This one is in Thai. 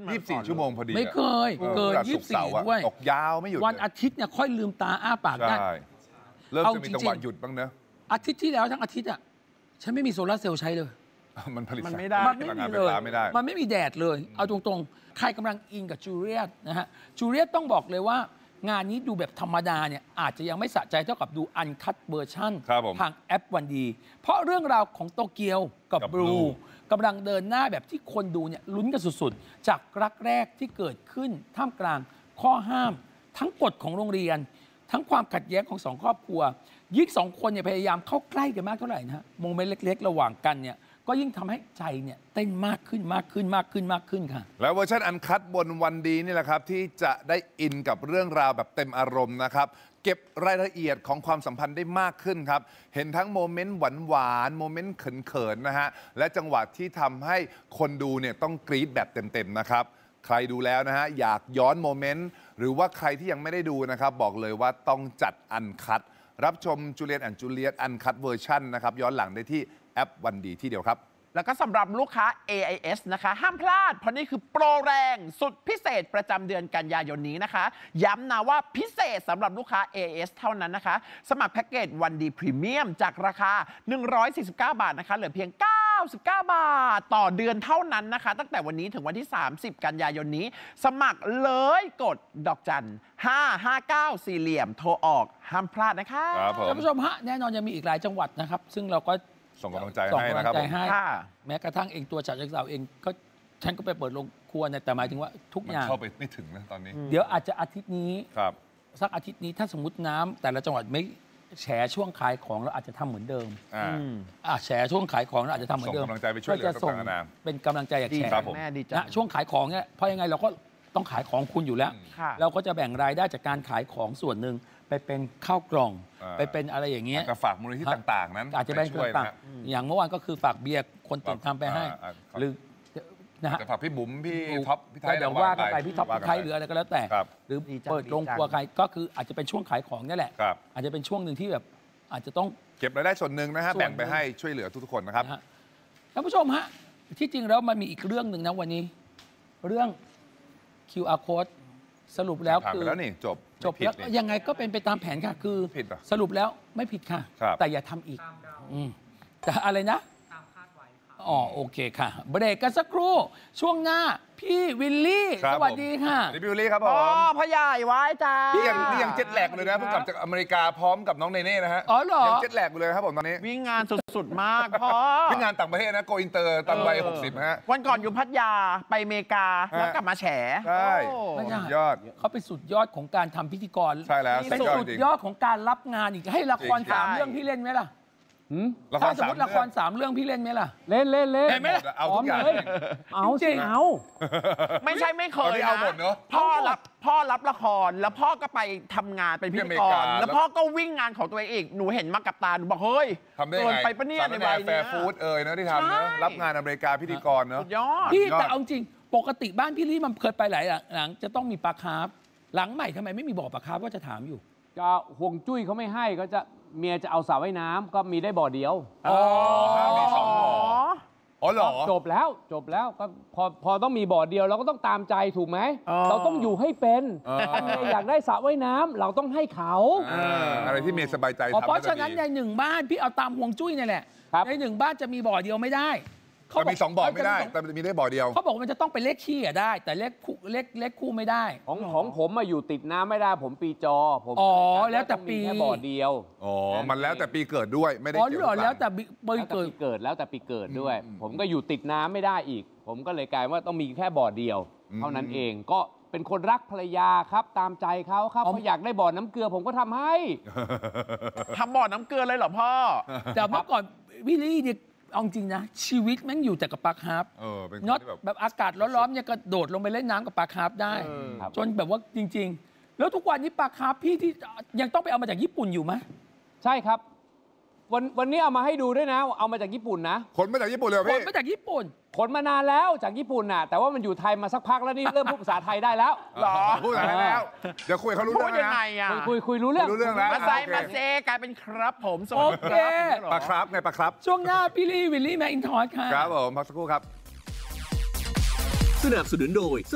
24 ชั่วโมงพอดีไม่เคยเกิน24ด้วยตกยาวไม่หยุดวันอาทิตย์เนี่ยค่อยลืมตาอ้าปากได้เริ่มจะมีจังหวะหยุดบ้างเนอะอาทิตย์ที่แล้วทั้งอาทิตย์อ่ะฉันไม่มีโซลาร์เซลล์ใช้เลยมันผลิตมันไม่ได้มันไม่มีเลยมันไม่มีแดดเลยเอาตรงๆใครกำลังอินกับจูเลียตนะฮะจูเลียตต้องบอกเลยว่างานนี้ดูแบบธรรมดาเนี่ยอาจจะยังไม่สะใจเท่ากับดูอันคัตเวอร์ชั่นทางแอปวันดีเพราะเรื่องราวของโตเกียวกับบลูกำลังเดินหน้าแบบที่คนดูเนี่ยลุ้นกันสุดๆจากรักแรกที่เกิดขึ้นท่ามกลางข้อห้ามทั้งกฎของโรงเรียนทั้งความขัดแย้งของสองครอบครัวยิ่งสองคนเนี่ยพยายามเข้าใกล้กันมากเท่าไหร่นะฮะโมเมนต์เล็กๆระหว่างกันเนี่ยก็ยิ่งทำให้ใจเนี่ยเต้นมากขึ้นค่ะแล้วเวอร์ชันอันคัตบนวันดีนี่แหละครับที่จะได้อินกับเรื่องราวแบบเต็มอารมณ์นะครับเก็บรายละเอียดของความสัมพันธ์ได้มากขึ้นครับเห็นทั้งโมเมนต์หวานๆโมเมนต์เขินๆนะฮะและจังหวะที่ทำให้คนดูเนี่ยต้องกรี๊ดแบบเต็มๆนะครับใครดูแล้วนะฮะอยากย้อนโมเมนต์หรือว่าใครที่ยังไม่ได้ดูนะครับบอกเลยว่าต้องจัดอันคัตรับชมจูเลียตแอนด์จูเลียตอันคัตเวอร์ชันนะครับย้อนหลังได้ที่แอปวันดีที่เดียวครับแล้วก็สำหรับลูกค้า AIS นะคะห้ามพลาดเพราะนี่คือโปรแรงสุดพิเศษประจำเดือนกันยายนนี้นะคะย้ำนะว่าพิเศษสำหรับลูกค้า AIS เท่านั้นนะคะสมัครแพ็กเกจวันดีพรีเมียมจากราคา149 บาทนะคะเหลือเพียง99 บาทต่อเดือนเท่านั้นนะคะตั้งแต่วันนี้ถึงวันที่30กันยายนนี้สมัครเลยกดดอกจัน559สี่เหลี่ยมโทรออกห้ามพลาดนะคะท่านผู้ชมฮะแน่นอนยังมีอีกหลายจังหวัดนะครับซึ่งเราก็ส่งกำลังใจให้นะครับแม้กระทั่งเองตัวฉะเชิงเทราเองก็ฉันก็ไปเปิดโรงครัวเนี่ยแต่หมายถึงว่าทุกอย่างเข้าไปไม่ถึงนะตอนนี้เดี๋ยวอาจจะอาทิตย์นี้ครับสักอาทิตย์นี้ถ้าสมมติน้ำแต่ละจังหวัดไม่แฉช่วงขายของเราอาจจะทำเหมือนเดิมแฉช่วงขายของเราอาจจะทำเหมือนเดิมส่งกำลังใจไปช่วยเหลือต่างๆนาเป็นกำลังใจอยากแชร์แม่ดีจังช่วงขายของเนี่ยเพราะยังไงเราก็ต้องขายของคุณอยู่แล้วเราก็จะแบ่งรายได้จากการขายของส่วนหนึ่งไปเป็นข้าวกล่องไปเป็นอะไรอย่างเงี้ยฝากมูลนิธิต่างๆนั้นอาจจะเป็นต่างๆอย่างเมื่อวานก็คือฝากเบียร์คนตื่นทำไปให้หรือนะฮะฝากพี่บุ๋มพี่ท็อปพี่ไทยเดี๋ยวว่ากันไปพี่ท็อปพี่ไทยหรืออะไรก็แล้วแต่หรือเปิดโรงครัวใครก็คืออาจจะเป็นช่วงขายของนี่แหละอาจจะเป็นช่วงหนึ่งที่แบบอาจจะต้องเก็บรายได้ส่วนหนึ่งนะฮะแบ่งไปให้ช่วยเหลือทุกคนนะครับท่านผู้ชมฮะที่จริงแล้วมันมีอีกเรื่องหนึ่งนะวันนี้เรื่อง QR code สรุปแล้วคือแล้วนี่จบแล้วยังไงก็เป็นไปตามแผนค่ะคือสรุปแล้วไม่ผิดค่ะแต่อย่าทำอีกแต่อะไรนะอ๋อโอเคค่ะเบรกกันสักครู่ช่วงหน้าพี่วิลลี่สวัสดีค่ะพี่วิลลี่ครับผมพ่อใหญ่ไว้จ้าพี่ยังเจ็ตแลกเลยนะเพิ่งกลับจากอเมริกาพร้อมกับน้องเนเน่นะฮะอ๋อเหรอยังเจ็ตแลกเลยครับผมตอนนี้วิ่งงานสุดๆมากพ่อวิ่งงานต่างประเทศนะโกอินเตอร์ตามวัย60ฮะวันก่อนอยู่พัทยาไปอเมริกาแล้วกลับมาแฉใช่ยอดเขาเป็นสุดยอดของการทำพิธีกรใช่แล้วเป็นสุดยอดของการรับงานอีกให้ละคร3 เรื่องพี่เล่นไหมล่ะถ้าสมมติละคร3 เรื่องพี่เล่นไหมล่ะเล่นเห็นไหมเอาทุกอย่างเอาจริงเอาไม่ใช่ไม่เคยนะพ่อรับละครแล้วพ่อก็ไปทำงานเป็นพิธีกรแล้วพ่อก็วิ่งงานของตัวเองอีกหนูเห็นมากับตาหนูบอกเฮ้ยเกินไปปะเนี่ยในวัยนี้แฟร์ฟู้ดนะที่ทำนะรับงานอเมริกาพิธีกรเนอะพี่แต่เอาจริงปกติบ้านพี่ลี่มันเคยไปหลายหลังจะต้องมีปลาคาร์ฟหลังใหม่ทำไมไม่มีบ่อปลาคาร์ฟก็จะถามอยู่ก็ห่วงจุ้ยเขาไม่ให้ก็จะเมียจะเอาสระว่ายน้ำก็มีได้บ่อเดียวมี2 บ่ออ๋อเหรอจบแล้วก็พอต้องมีบ่อเดียวเราก็ต้องตามใจถูกไหมเราต้องอยู่ให้เป็นถ้าเมียอยากได้สระว่ายน้ำเราต้องให้เขาอะไรที่เมียสบายใจทำเพราะฉะนั้นใน1 บ้านพี่เอาตามห่วงจุ้ยนี่แหละใน1 บ้านจะมีบ่อเดียวไม่ได้เขามี2 บ่อไม่ได้แต่มีได้บ่อเดียวเขาบอกมันจะต้องเป็นเลขขี้ได้แต่เลขคู่ไม่ได้ของผมมาอยู่ติดน้ำไม่ได้ผมปีจอผมแล้วแต่ปีแค่บ่อเดียวมันแล้วแต่ปีเกิดด้วยไม่ได้เกี่ยวกับแล้วแต่ปีเกิดแล้วแต่ปีเกิดด้วยผมก็อยู่ติดน้ำไม่ได้อีกผมก็เลยกลายว่าต้องมีแค่บ่อเดียวเท่านั้นเองก็เป็นคนรักภรรยาครับตามใจเขาครับเขาอยากได้บ่อน้ำเกลือผมก็ทำให้ทำบ่อน้ำเกลือเลยเหรอพ่อแต่เมื่อก่อนวิลลี่เนี่ยเอาจริงนะชีวิตแม่งอยู่แต่กับปลาคาร์ฟน็อตแบบอากาศร้อนๆเนี่ยกระโดดลงไปเล่นน้ำกับปลาคาร์ฟได้จนแบบว่าจริงๆแล้วทุกวันนี้ปลาคาร์ฟพี่ที่ยังต้องไปเอามาจากญี่ปุ่นอยู่ไหมใช่ครับวันนี้เอามาให้ดูด้วยนะเอามาจากญี่ปุ่นนะขนมาจากญี่ปุ่นเลยพี่ขนมาจากญี่ปุ่นขนมานานแล้วจากญี่ปุ่นน่ะแต่ว่ามันอยู่ไทยมาสักพักแล้วนี่เริ่มพูดภาษาไทยได้แล้วหรอพูดภาษาไทยแล้วเดี๋ยวคุยเขารู้เรื่องยังไงอ่ะคุยรู้เรื่องแล้วมาใส่มาเซกลายเป็นครับผมโอเคปลาครับไงปลาครับช่วงหน้าพี่ลี่วิลลี่แมคอินทอร์ค่ะครับผมพักสักครู่ครับสนับสนุนโดย